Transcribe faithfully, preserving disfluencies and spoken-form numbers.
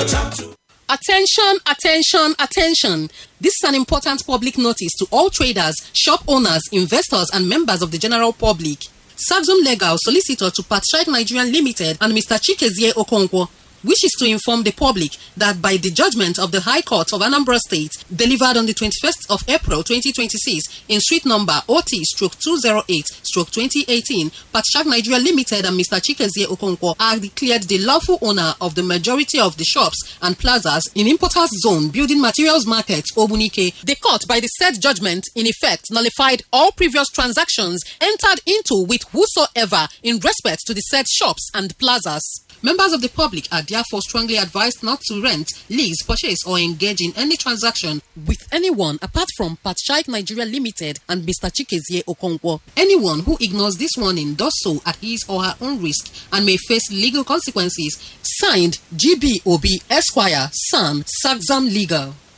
Attention, attention, attention. This is an important public notice to all traders, shop owners, investors, and members of the general public. Saxum Legal Solicitor to Patriarch Nigeria Limited and Mister Chikezie Okonkwo wishes to inform the public that by the judgment of the High Court of Anambra State, delivered on the twenty-first of April twenty twenty-six in street number O T two oh eight twenty eighteen, Patriarch Nigeria Limited and Mister Chikezie Okonkwo are declared the lawful owner of the majority of the shops and plazas in Importers Zone Building Materials Market, Obunike. The court, by the said judgment, in effect nullified all previous transactions entered into with whosoever in respect to the said shops and plazas. Members of the public are therefore strongly advised not to rent, lease, purchase, or engage in any transaction with anyone apart from Patriarch Nigeria Limited and Mister Chikezie Okonkwo. Anyone who ignores this warning does so at his or her own risk and may face legal consequences. Signed, G B O B Esquire, San, Saxum Legal.